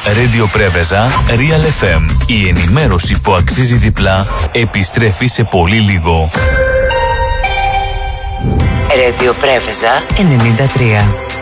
Radio Πρέβεζα, Real FM. Η ενημέρωση που αξίζει διπλά επιστρέφει σε πολύ λίγο. Radio Πρέβεζα 93.